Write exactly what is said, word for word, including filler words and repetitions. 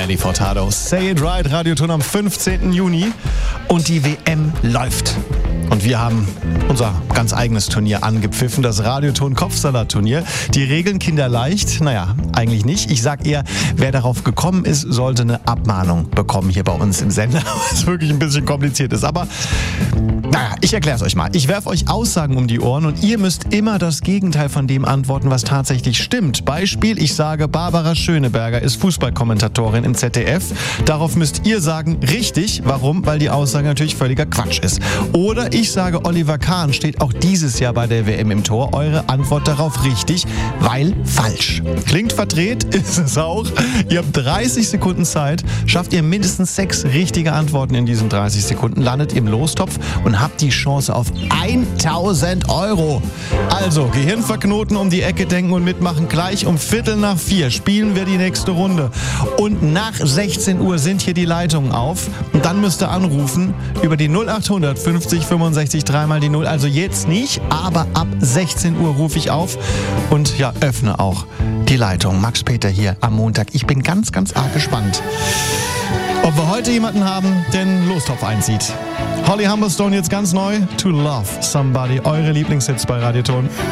Nelly Furtado, Say It Right, Radioton am fünfzehnten Juni und die W M läuft. Und wir haben unser ganz eigenes Turnier angepfiffen, das Radioton-Kopfsalat-Turnier. Die Regeln kinderleicht? Naja, eigentlich nicht. Ich sag eher, wer darauf gekommen ist, sollte eine Abmahnung bekommen hier bei uns im Sender, was wirklich ein bisschen kompliziert ist. Aber naja, ich erkläre es euch mal. Ich werfe euch Aussagen um die Ohren und ihr müsst immer das Gegenteil von dem antworten, was tatsächlich stimmt. Beispiel, ich sage, Barbara Schöneberger ist Fußballkommentatorin im Z D F. Darauf müsst ihr sagen, richtig. Warum? Weil die Aussage natürlich völliger Quatsch ist. Oder ich sage, Oliver Kahn steht auch dieses Jahr bei der W M im Tor. Eure Antwort darauf richtig, weil falsch. Klingt verdreht, ist es auch. Ihr habt dreißig Sekunden Zeit. Schafft ihr mindestens sechs richtige Antworten in diesen dreißig Sekunden, landet ihr im Lostopf und habt die Chance auf tausend Euro. Also, Gehirn verknoten, um die Ecke denken und mitmachen. Gleich um Viertel nach vier spielen wir die nächste Runde. Und nach sechzehn Uhr sind hier die Leitungen auf. Und dann müsst ihr anrufen über die null achthundert fünfzig fünfundsechzig dreimal die null. Also jetzt nicht, aber ab sechzehn Uhr rufe ich auf und ja, öffne auch die Leitung. Max Peter hier am Montag. Ich bin ganz, ganz arg gespannt, ob wir heute jemanden haben, der den Lostopf einzieht. Holly Humberstone jetzt ganz neu. To Love Somebody. Eure Lieblingshits bei Radioton.